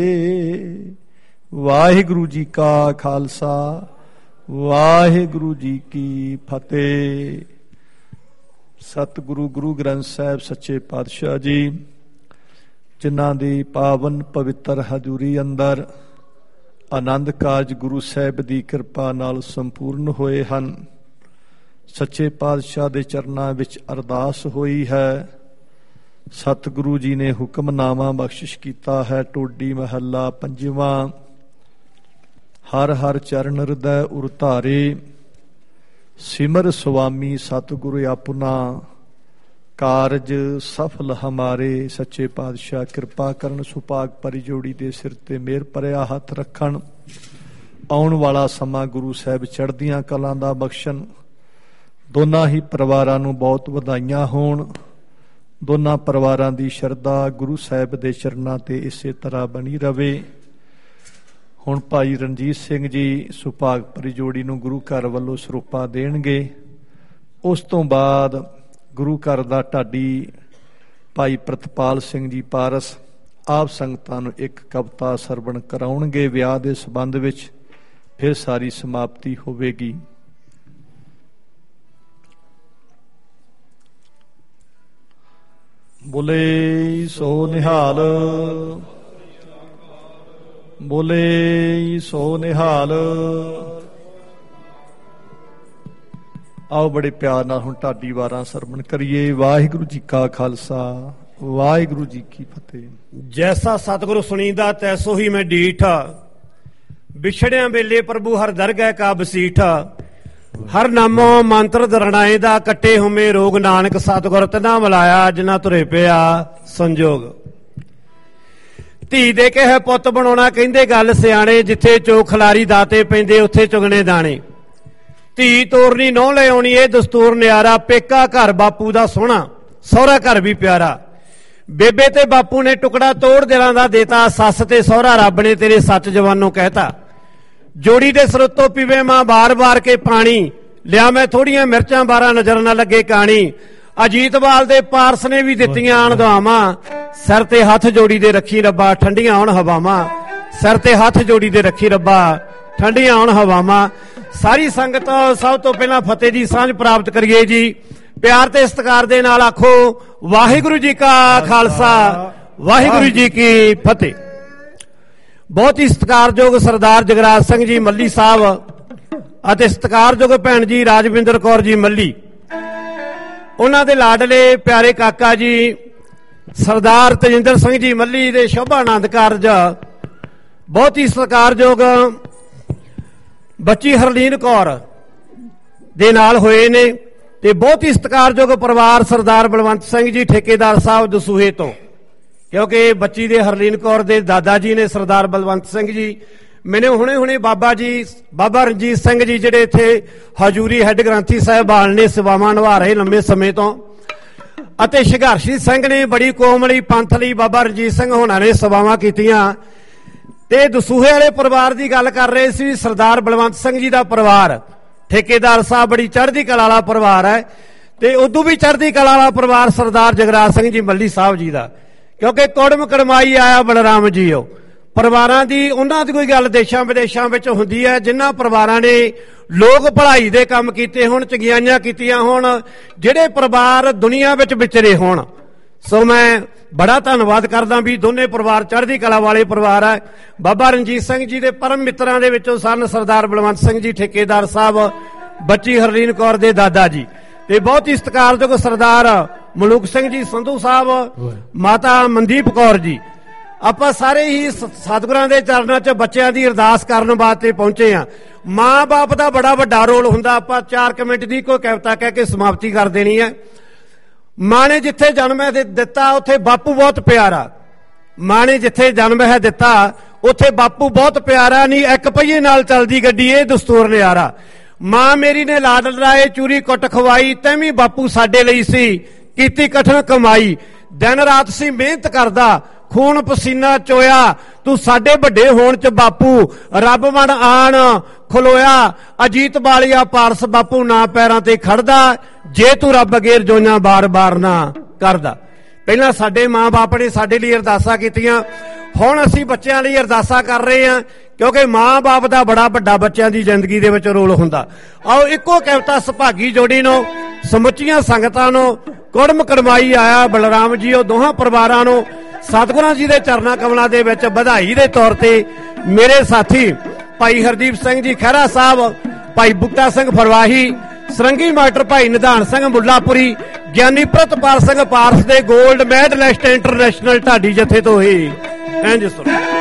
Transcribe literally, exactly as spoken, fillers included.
ਵਾਹਿਗੁਰੂ ਜੀ ਕਾ ਖਾਲਸਾ ਵਾਹਿਗੁਰੂ ਜੀ ਕੀ ਫਤਿਹ। ਸਤਿਗੁਰੂ ਗੁਰੂ ਗ੍ਰੰਥ ਸਾਹਿਬ ਸੱਚੇ ਪਾਤਸ਼ਾਹ ਜੀ, ਜਿਨ੍ਹਾਂ ਦੀ ਪਾਵਨ ਪਵਿੱਤਰ ਹਜ਼ੂਰੀ ਅੰਦਰ ਆਨੰਦ ਕਾਰਜ ਗੁਰੂ ਸਾਹਿਬ ਦੀ ਕਿਰਪਾ ਨਾਲ ਸੰਪੂਰਨ ਹੋਏ ਹਨ। ਸੱਚੇ ਪਾਤਸ਼ਾਹ ਦੇ ਚਰਨਾਂ ਵਿੱਚ ਅਰਦਾਸ ਹੋਈ ਹੈ। ਸਤਿਗੁਰੂ ਜੀ ਨੇ ਹੁਕਮਨਾਮਾ ਬਖਸ਼ਿਸ਼ ਕੀਤਾ ਹੈ। ਟੋਡੀ ਮਹੱਲਾ ਪੰਜਵਾਂ। ਹਰ ਹਰ ਚਰਨ ਹਿਰਦੈ ਉਰ ਧਾਰੇ, ਸਿਮਰ ਸੁਆਮੀ ਸਤਿਗੁਰੂ ਆਪਣਾ, ਕਾਰਜ ਸਫਲ ਹਮਾਰੇ। ਸੱਚੇ ਪਾਤਸ਼ਾਹ ਕਿਰਪਾ ਕਰਨ, ਸੁਭਾਗ ਭਰੀ ਜੋੜੀ ਦੇ ਸਿਰ ਤੇ ਮਿਹਰ ਭਰਿਆ ਹੱਥ ਰੱਖਣ। ਆਉਣ ਵਾਲਾ ਸਮਾਂ ਗੁਰੂ ਸਾਹਿਬ ਚੜ੍ਹਦੀਆਂ ਕਲਾਂ ਦਾ ਬਖਸ਼ਣ। ਦੋਨਾਂ ਹੀ ਪਰਿਵਾਰਾਂ ਨੂੰ ਬਹੁਤ ਵਧਾਈਆਂ ਹੋਣ। ਦੋਨਾਂ ਪਰਿਵਾਰਾਂ ਦੀ ਸ਼ਰਧਾ ਗੁਰੂ ਸਾਹਿਬ ਦੇ ਚਰਨਾਂ ਤੇ ਇਸੇ ਤਰ੍ਹਾਂ ਬਣੀ ਰਵੇ। ਹੁਣ ਭਾਈ ਰਣਜੀਤ ਸਿੰਘ ਜੀ ਸੁਭਾਗ ਭਰੀ ਜੋੜੀ ਨੂੰ ਗੁਰੂ ਘਰ ਵੱਲੋਂ ਸਰੂਪਾ ਦੇਣਗੇ। ਉਸ ਤੋਂ ਬਾਅਦ ਗੁਰੂ ਘਰ ਦਾ ਢਾਡੀ ਭਾਈ ਪ੍ਰਿਤਪਾਲ ਸਿੰਘ ਜੀ ਪਾਰਸ ਆਪ ਸੰਗਤਾਂ ਨੂੰ ਇੱਕ ਕਵਿਤਾ ਸਰਵਣ ਕਰਾਉਣਗੇ ਵਿਆਹ ਦੇ ਸੰਬੰਧ ਵਿੱਚ। ਫਿਰ ਸਾਰੀ ਸਮਾਪਤੀ ਹੋਵੇਗੀ। ਬੋਲੇ ਸੋ ਨਿਹਾਲ, ਬੋਲੇ ਸੋ ਨਿਹਾਲ। ਆਓ ਬੜੇ ਪਿਆਰ ਨਾਲ ਹੁਣ ਢਾਡੀ ਵਾਰਾਂ ਸਰਵਣ ਕਰੀਏ। ਵਾਹਿਗੁਰੂ ਜੀ ਕਾ ਖਾਲਸਾ ਵਾਹਿਗੁਰੂ ਜੀ ਕੀ ਫਤਿਹ। ਜੈਸਾ ਸਤਿਗੁਰੂ ਸੁਣੀਦਾ ਤੈਸੋ ਹੀ ਮੈਂ ਡੀਠ, ਵਿਛੜਿਆਂ ਵੇਲੇ ਪ੍ਰਭੂ ਹਰ ਦਰਗਹਿ ਕਾ ਬਸੀਠ। ਹਰ ਨਾਮੋ ਮੰਤਰ ਦਰਣਾਏ ਦਾ, ਕੱਟੇ ਹੁਮੇ ਰੋਗ ਨਾਨਕ ਸਤਿਗੁਰ ਤਨਾ ਮਿਲਾਇਆ, ਜਿਨਾ ਤੁਰੇ ਪਿਆ ਸੰਜੋਗ। ਧੀ ਦੇ ਕਹੇ ਪੁੱਤ ਬਣਾਉਣਾ ਕਹਿੰਦੇ ਗੱਲ ਸਿਆਣੇ, ਜਿੱਥੇ ਚੋਖ ਖਲਾਰੀ ਦਾਤੇ ਪੈਂਦੇ ਉੱਥੇ ਚੁਗਣੇ ਦਾਣੇ। ਧੀ ਤੋਰਨੀ ਨਹੁੰ ਲੈ ਆਉਣੀ ਇਹ ਦਸਤੂਰ ਨਿਆਰਾ, ਪੇਕਾ ਘਰ ਬਾਪੂ ਦਾ ਸੋਹਣਾ ਸਹੁਰਾ ਘਰ ਵੀ ਪਿਆਰਾ। ਬੇਬੇ ਤੇ ਬਾਪੂ ਨੇ ਟੁਕੜਾ ਤੋੜ ਦਿਲਾਂ ਦਾ ਦੇਤਾ, ਸੱਸ ਤੇ ਸਹੁਰਾ ਰੱਬ ਨੇ ਤੇਰੇ ਸੱਚ ਜਵਾਨੋਂ ਕਹਿਤਾ। ਜੋੜੀ ਦੇ ਸਰੋਤੋਂ ਪੀਵੇ ਮਾਂ ਬਾਰ ਬਾਰ ਕੇ ਪਾਣੀ, ਲਿਆ ਮੈਂ ਥੋੜੀਆਂ ਮਿਰਚਾਂ ਬਾਰਾਂ ਨਜ਼ਰ ਨਾ ਲੱਗੇ ਕਾਣੀ। ਅਜੀਤਵਾਲ ਦੇ ਪਾਰਸ ਨੇ ਵੀ ਦਿੱਤੀਆਂ ਆਣ ਦੁਆਵਾਂ, ਸਿਰ ਤੇ ਹੱਥ ਜੋੜੀ ਦੇ ਰੱਖੀ ਰੱਬਾ ਠੰਡੀਆਂ ਆਉਣ ਹਵਾਵਾਂ। ਸਿਰ ਤੇ ਹੱਥ ਜੋੜੀ ਦੇ ਰੱਖੀ ਰੱਬਾ ਠੰਡੀਆਂ ਆਉਣ ਹਵਾਵਾਂ। ਸਾਰੀ ਸੰਗਤ ਸਭ ਤੋਂ ਪਹਿਲਾਂ ਫਤਿਹ ਦੀ ਸਾਂਝ ਪ੍ਰਾਪਤ ਕਰੀਏ ਜੀ। ਪਿਆਰ ਤੇ ਸਤਿਕਾਰ ਦੇ ਨਾਲ ਆਖੋ ਵਾਹਿਗੁਰੂ ਜੀ ਕਾ ਖਾਲਸਾ ਵਾਹਿਗੁਰੂ ਜੀ ਕੀ ਫਤਿਹ। ਬਹੁਤ ਹੀ ਸਤਿਕਾਰਯੋਗ ਸਰਦਾਰ ਜਗਰਾਜ ਸਿੰਘ ਜੀ ਮੱਲੀ ਸਾਹਿਬ ਅਤੇ ਸਤਿਕਾਰਯੋਗ ਭੈਣ ਜੀ ਰਾਜਵਿੰਦਰ ਕੌਰ ਜੀ ਮੱਲੀ, ਉਹਨਾਂ ਦੇ ਲਾਡਲੇ ਪਿਆਰੇ ਕਾਕਾ ਜੀ ਸਰਦਾਰ ਤਜਿੰਦਰ ਸਿੰਘ ਜੀ ਮੱਲੀ ਦੇ ਸ਼ੋਭਾ ਆਨੰਦ ਕਾਰਜ ਬਹੁਤ ਹੀ ਸਤਿਕਾਰਯੋਗ ਬੱਚੀ ਹਰਲੀਨ ਕੌਰ ਦੇ ਨਾਲ ਹੋਏ ਨੇ। ਤੇ ਬਹੁਤ ਹੀ ਸਤਿਕਾਰਯੋਗ ਪਰਿਵਾਰ ਸਰਦਾਰ ਬਲਵੰਤ ਸਿੰਘ ਜੀ ਠੇਕੇਦਾਰ ਸਾਹਿਬ ਦਸੂਹੇ ਤੋਂ, ਕਿਉਂਕਿ ਬੱਚੀ ਦੇ ਹਰਲੀਨ ਕੌਰ ਦੇ ਦਾਦਾ ਜੀ ਨੇ ਸਰਦਾਰ ਬਲਵੰਤ ਸਿੰਘ ਜੀ। ਮੈਨੂੰ ਹੁਣੇ ਹੁਣੇ ਬਾਬਾ ਜੀ ਬਾਬਾ ਰਣਜੀਤ ਸਿੰਘ ਜੀ ਜਿਹੜੇ ਇੱਥੇ ਹਜੂਰੀ ਹੈੱਡ ਗ੍ਰੰਥੀ ਸਾਹਿਬਾਨ ਨੇ ਸੇਵਾਵਾਂ ਨਿਭਾ ਰਹੇ ਲੰਮੇ ਸਮੇਂ ਤੋਂ, ਅਤੇ ਸੰਘਰਸ਼ੀ ਸਿੰਘ ਨੇ ਬੜੀ ਕੋਮਲੀ ਪੰਥ ਲਈ ਬਾਬਾ ਰਣਜੀਤ ਸਿੰਘ ਹੋਣਾ ਨੇ ਸੇਵਾਵਾਂ ਕੀਤੀਆਂ। ਤੇ ਦਸੂਹੇ ਵਾਲੇ ਪਰਿਵਾਰ ਦੀ ਗੱਲ ਕਰ ਰਹੇ ਸੀ। ਸਰਦਾਰ ਬਲਵੰਤ ਸਿੰਘ ਜੀ ਦਾ ਪਰਿਵਾਰ ਠੇਕੇਦਾਰ ਸਾਹਿਬ ਬੜੀ ਚੜ੍ਹਦੀ ਕਲਾ ਵਾਲਾ ਪਰਿਵਾਰ ਹੈ। ਤੇ ਉਦੋਂ ਵੀ ਚੜ੍ਹਦੀ ਕਲਾ ਵਾਲਾ ਪਰਿਵਾਰ ਸਰਦਾਰ ਜਗਰਾਜ ਸਿੰਘ ਜੀ ਮੱਲੀ ਸਾਹਿਬ ਜੀ ਦਾ, ਕਿਉਂਕਿ ਕੁੜਮ ਕੜਮਾਈ ਆਇਆ ਬਲਰਾਮ ਜੀ। ਉਹ ਪਰਿਵਾਰਾਂ ਦੀ ਉਹਨਾਂ ਦੀ ਕੋਈ ਗੱਲ ਦੇਸ਼ਾਂ ਵਿਦੇਸ਼ਾਂ ਵਿੱਚ ਹੁੰਦੀ ਹੈ, ਜਿਨ੍ਹਾਂ ਪਰਿਵਾਰਾਂ ਨੇ ਲੋਕ ਭਲਾਈ ਦੇ ਕੰਮ ਕੀਤੇ ਹੋਣ, ਚੰਗਿਆਈਆਂ ਕੀਤੀਆਂ ਹੋਣ, ਜਿਹੜੇ ਪਰਿਵਾਰ ਦੁਨੀਆ ਵਿੱਚ ਵਿਚਰੇ ਹੋਣ। ਸੋ ਮੈਂ ਬੜਾ ਧੰਨਵਾਦ ਕਰਦਾ ਵੀ ਦੋਨੇ ਪਰਿਵਾਰ ਚੜ੍ਹਦੀ ਕਲਾ ਵਾਲੇ ਪਰਿਵਾਰ ਹੈ। ਬਾਬਾ ਰਣਜੀਤ ਸਿੰਘ ਜੀ ਦੇ ਪਰਮ ਮਿੱਤਰਾਂ ਦੇ ਵਿੱਚੋਂ ਸਨ ਸਰਦਾਰ ਬਲਵੰਤ ਸਿੰਘ ਜੀ ਠੇਕੇਦਾਰ ਸਾਹਿਬ, ਬੱਚੀ ਹਰਲੀਨ ਕੌਰ ਦੇ ਦਾਦਾ ਜੀ, ਤੇ ਬਹੁਤ ਹੀ ਸਤਿਕਾਰਯੋਗ ਸਰਦਾਰ ਮਲੂਕ ਸਿੰਘ ਜੀ ਸੰਧੂ ਸਾਹਿਬ, ਮਾਤਾ ਮਨਦੀਪ ਕੌਰ ਜੀ। ਆਪਾਂ ਸਾਰੇ ਹੀ ਸਤਿਗੁਰਾਂ ਦੇ ਚਰਨਾਂ 'ਚ ਬੱਚਿਆਂ ਦੀ ਅਰਦਾਸ ਕਰਨ ਵਾਸਤੇ ਪਹੁੰਚੇ ਹਾਂ। ਮਾਂ ਬਾਪ ਦਾ ਬੜਾ ਵੱਡਾ ਰੋਲ ਹੁੰਦਾ। ਆਪਾਂ ਚਾਰ ਕੁ ਮਿੰਟ ਦੀ ਕੋਈ ਕਵਿਤਾ ਕਹਿ ਕੇ ਸਮਾਪਤੀ ਕਰ ਦੇਣੀ ਹੈ। ਮਾਂ ਨੇ ਜਿੱਥੇ ਜਨਮ ਹੈ ਦਿੱਤਾ ਉੱਥੇ ਬਾਪੂ ਬਹੁਤ ਪਿਆਰਾ। ਮਾਂ ਨੇ ਜਿੱਥੇ ਜਨਮ ਹੈ ਦਿੱਤਾ ਉੱਥੇ ਬਾਪੂ ਬਹੁਤ ਪਿਆਰਾ। ਨਹੀਂ ਇੱਕ ਪਹੀਏ ਨਾਲ ਚੱਲਦੀ ਗੱਡੀ ਇਹ ਦਸਤੂਰ ਨਿਆਰਾ। ਮਾਂ ਮੇਰੀ ਨੇ ਲਾਡ ਲੜਾਏ ਚੂਰੀ ਕੁੱਟ ਖਵਾਈ, ਤੈਵੇਂ ਬਾਪੂ ਸਾਡੇ ਲਈ ਸੀ ਕੀਤੀ ਕਠਨ ਕਮਾਈ। ਦਿਨ ਰਾਤ ਸੀ ਮਿਹਨਤ ਕਰਦਾ, ਖੂਨ ਪਸੀਨਾ ਚੋਇਆ, ਤੂੰ ਸਾਡੇ ਵੱਡੇ ਹੋਣ 'ਚ ਬਾਪੂ ਰੱਬ ਬਣ ਆਣ ਖਲੋਇਆ। ਅਜੀਤ ਵਾਲੀਆ ਪਾਰਸ ਬਾਪੂ ਨਾ ਪੈਰਾਂ ਤੇ ਖੜਦਾ, ਜੇ ਤੂੰ ਰੱਬ ਅਗੇਰ ਜੋਈਆਂ ਬਾਰ ਬਾਰ ਨਾ ਕਰਦਾ। ਪਹਿਲਾਂ ਸਾਡੇ ਮਾਂ-ਬਾਪ ਨੇ ਸਾਡੇ ਲਈ ਅਰਦਾਸਾਂ ਕੀਤੀਆਂ, ਹੁਣ ਅਸੀਂ ਬੱਚਿਆਂ ਲਈ ਅਰਦਾਸਾਂ ਕਰ ਰਹੇ ਹਾਂ, ਕਿਉਂਕਿ ਮਾਂ-ਬਾਪ ਦਾ ਬੜਾ ਵੱਡਾ ਬੱਚਿਆਂ ਦੀ ਜ਼ਿੰਦਗੀ ਦੇ ਵਿੱਚ ਰੋਲ ਹੁੰਦਾ। ਆਓ ਇੱਕੋ ਕਵਿਤਾ ਸੁਭਾਗੀ ਜੋੜੀ ਨੂੰ, ਸਮੁੱਚੀਆਂ ਸੰਗਤਾਂ ਨੂੰ ਕੁੜਮ ਕੜਮਾਈ ਆਇਆ ਬਲਰਾਮ ਜੀ, ਉਹ ਦੋਹਾਂ ਪਰਿਵਾਰਾਂ ਨੂੰ ਸਤਿਗੁਰਾਂ ਜੀ ਦੇ ਚਰਨਾਂ ਕਮਲਾਂ ਦੇ ਵਿੱਚ ਵਧਾਈ ਦੇ ਤੌਰ ਤੇ ਮੇਰੇ ਸਾਥੀ ਭਾਈ ਹਰਦੀਪ ਸਿੰਘ ਜੀ ਖਹਿਰਾ ਸਾਹਿਬ, ਭਾਈ ਬੁੱਟਾ ਸਿੰਘ ਫਰਵਾਹੀ, ਸਰੰਗੀ ਮਾਸਟਰ ਭਾਈ ਨਿਧਾਨ ਸਿੰਘ ਮੁੱਲਾਪੁਰੀ, ਗਿਆਨੀ ਪ੍ਰਿਤਪਾਲ ਸਿੰਘ ਪਾਰਸ ਦੇ ਗੋਲਡ ਮੈਡਲਿਸਟ ਇੰਟਰਨੈਸ਼ਨਲ ਢਾਡੀ ਜਥੇ ਤੋਂ ਹੀ ਇੰਜ ਸੁਣੋ।